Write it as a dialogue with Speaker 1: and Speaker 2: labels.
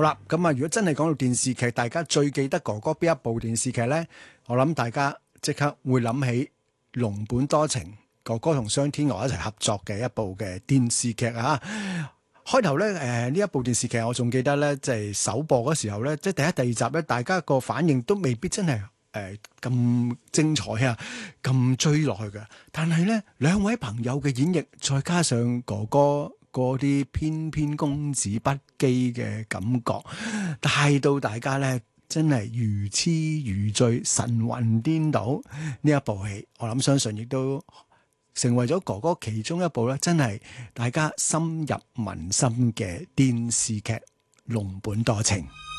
Speaker 1: 好啦，咁啊，如果真係講到電視劇，大家最記得哥哥邊一部電視劇呢？我諗大家即刻會諗起《儂本多情》，哥哥同商天娥一齊合作嘅一部嘅電視劇啊！開頭咧，呢一部電視劇我仲記得咧，即係首播嗰時候咧，即係第一、第二集咧，大家個反應都未必真係咁精彩啊，咁追落去嘅。但係咧，兩位朋友嘅演繹，再加上哥哥嗰啲翩翩公子不羈嘅感覺，帶到大家咧真係如痴如醉、神魂顛倒。呢一部戲，我諗相信亦都成為咗哥哥其中一部咧，真係大家深入民心嘅電視劇《儂本多情》。